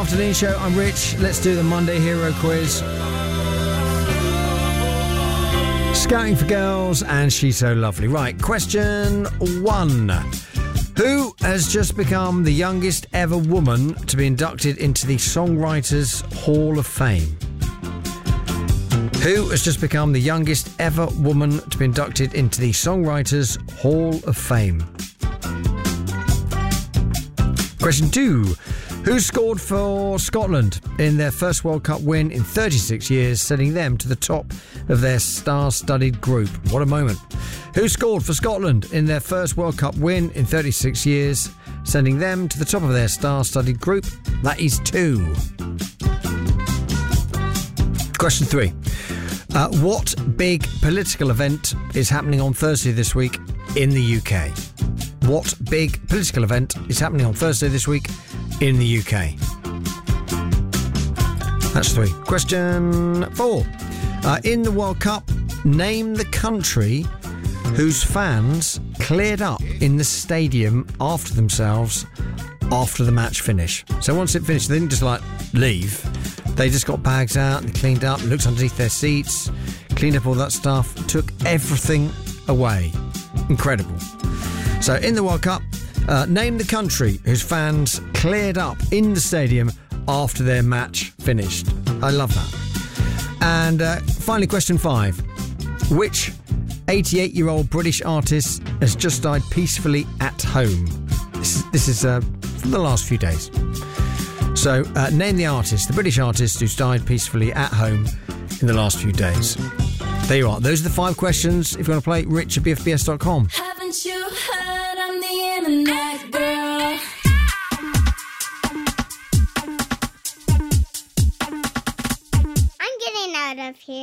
afternoon show. I'm Rich. Let's do the Monday Hero Quiz. Scouting for girls, and she's so lovely. Right, question 1. Who has just become the youngest ever woman to be inducted into the Songwriters Hall of Fame? Who has just become the youngest ever woman to be inducted into the Songwriters Hall of Fame? Question 2. Who scored for Scotland in their first World Cup win in 36 years, sending them to the top of their star-studded group? What a moment. Who scored for Scotland in their first World Cup win in 36 years, sending them to the top of their star-studded group? That is 2. Question 3. What big political event is happening on Thursday this week in the UK? What big political event is happening on Thursday this week in the UK? That's 3. Question 4. In the World Cup, name the country whose fans cleared up in the stadium after themselves after the match finish. So once it finished, they didn't just leave. They just got bags out and cleaned up, looked underneath their seats, cleaned up all that stuff, took everything away. Incredible. So in the World Cup, name the country whose fans cleared up in the stadium after their match finished. I love that. And finally, question 5. Which 88-year-old British artist has just died peacefully at home? This is from the last few days. So name the artist, the British artist who's died peacefully at home in the last few days. There you are. Those are the 5 questions. If you want to play, Rich at bfbs.com. Haven't you heard I'm the internet girl? I'm getting out of here.